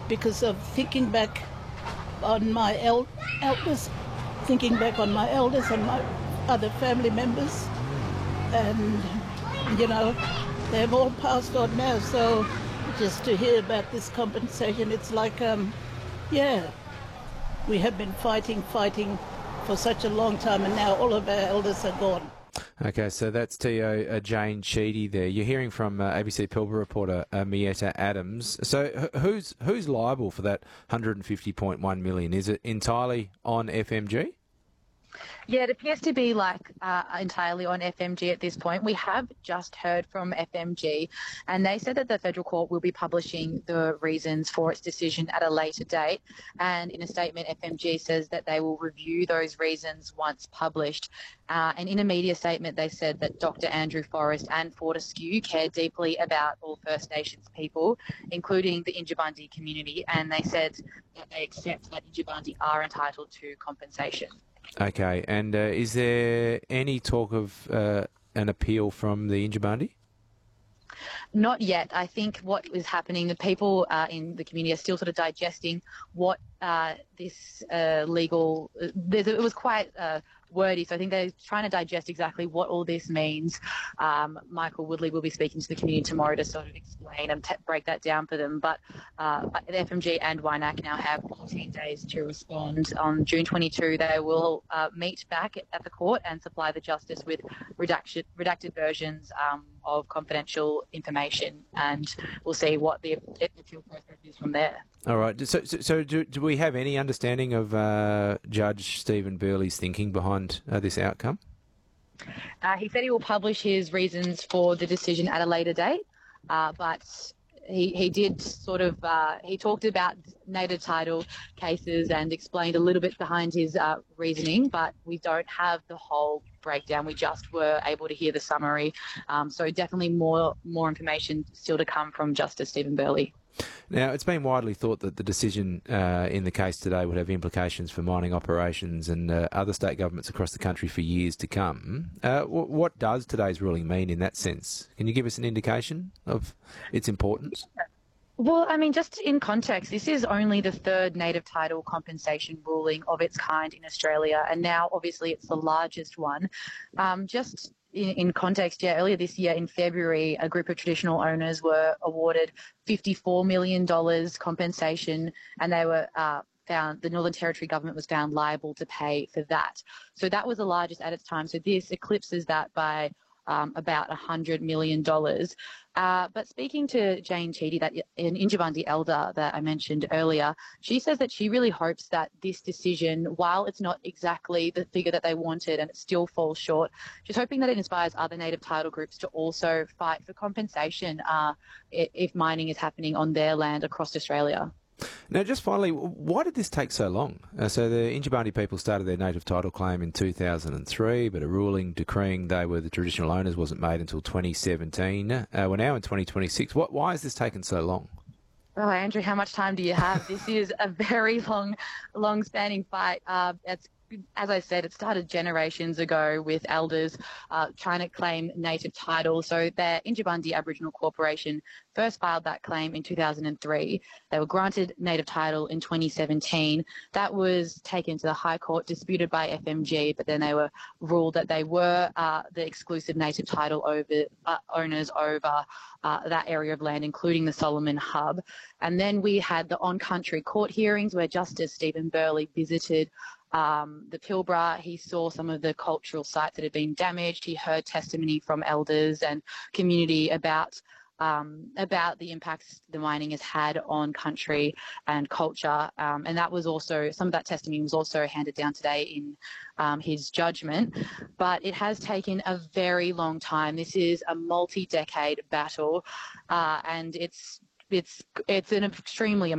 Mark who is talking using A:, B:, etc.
A: because of thinking back on my elders, thinking back on my elders and my other family members, and they've all passed on now. So just to hear about this compensation, it's like, we have been fighting for such a long time, and now all of our elders are gone.
B: Okay, so that's TO Jane Sheedy there. You're hearing from ABC Pilbara reporter Mietta Adams. So who's liable for that $150.1 million? Is it entirely on FMG?
C: Yeah, it appears to be entirely on FMG at this point. We have just heard from FMG, and they said that the federal court will be publishing the reasons for its decision at a later date. And in a statement, FMG says that they will review those reasons once published. And in a media statement, they said that Dr. Andrew Forrest and Fortescue care deeply about all First Nations people, including the Yindjibarndi community, and they said that they accept that Yindjibarndi are entitled to compensation.
B: Okay, and is there any talk of an appeal from the Yindjibarndi?
C: Not yet. I think what is happening, the people in the community are still sort of digesting what this legal... It was quite wordy, so I think they're trying to digest exactly what all this means. Michael Woodley will be speaking to the community tomorrow to sort of explain and break that down for them. But the FMG and WINAC now have 14 days to respond. On June 22, they will meet back at the court and supply the justice with redacted versions of confidential information, and we'll see what the appeal process is from there.
B: All right. So do we have any understanding of Judge Stephen Burley's thinking behind this outcome?
C: He said he will publish his reasons for the decision at a later date, but he did sort of he talked about native title cases and explained a little bit behind his reasoning, but we don't have the whole breakdown. We just were able to hear the summary. So definitely more information still to come from Justice Stephen Burley.
B: Now, it's been widely thought that the decision in the case today would have implications for mining operations and other state governments across the country for years to come. What does today's ruling mean in that sense? Can you give us an indication of its importance?
C: Well, I mean, just in context, this is only the third native title compensation ruling of its kind in Australia, and now obviously it's the largest one. Just in context, earlier this year in February, a group of traditional owners were awarded $54 million compensation, and they were the Northern Territory government was found liable to pay for that. So that was the largest at its time. So this eclipses that by about $100 million. But speaking to Jane Sheedy, that an Yindjibarndi elder that I mentioned earlier, she says that she really hopes that this decision, while it's not exactly the figure that they wanted and it still falls short, she's hoping that it inspires other native title groups to also fight for compensation if mining is happening on their land across Australia.
B: Now, just finally, why did this take so long? So the Yindjibarndi people started their native title claim in 2003, but a ruling decreeing they were the traditional owners wasn't made until 2017. We're now in 2026. Why has this taken so long?
C: Oh, Andrew, how much time do you have? This is a very long-standing fight. As I said, it started generations ago with elders trying to claim native title. So the Yindjibarndi Aboriginal Corporation first filed that claim in 2003. They were granted native title in 2017. That was taken to the High Court, disputed by FMG, but then they were ruled that they were the exclusive native title owners over that area of land, including the Solomon Hub. And then we had the on-country court hearings where Justice Stephen Burley visited the Pilbara. He saw some of the cultural sites that had been damaged. He heard testimony from elders and community about the impacts the mining has had on country and culture. And that was also, some of that testimony was also handed down today in his judgment. But it has taken a very long time. This is a multi-decade battle, and it's an extremely